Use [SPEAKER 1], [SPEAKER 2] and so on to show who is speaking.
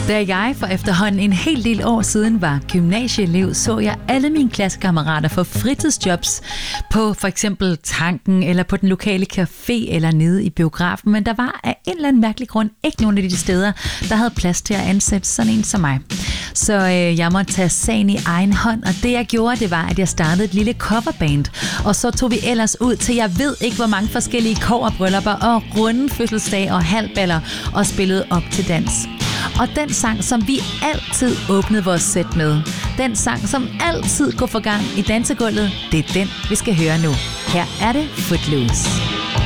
[SPEAKER 1] Da jeg for efterhånden en hel del år siden var gymnasieelev, så jeg alle mine klassekammerater få fritidsjobs på for eksempel Tanken eller på den lokale café eller nede i biografen, men der var af en eller anden mærkelig grund ikke nogen af de steder, der havde plads til at ansætte sådan en som mig. Så jeg måtte tage sagen i egen hånd, og det jeg gjorde, det var, at jeg startede et lille coverband, og så tog vi ellers ud til jeg ved ikke hvor mange forskellige kobberbryllupper og runde fødselsdage og halvballer og spillede op til dans. Og den sang, som vi altid åbnede vores sæt med, den sang, som altid går for gang i dansegulvet, det er den, vi skal høre nu. Her er det Footloose.